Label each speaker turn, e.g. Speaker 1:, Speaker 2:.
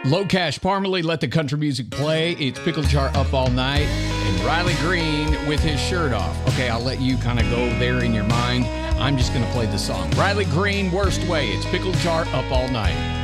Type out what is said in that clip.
Speaker 1: Low Cash Parmalee, let the country music play. It's Pickle Jar Up All Night. And Riley Green with his shirt off. Okay, I'll let you kind of go there in your mind. I'm just going to play the song. Riley Green, Worst Way. It's Pickle Jar Up All Night.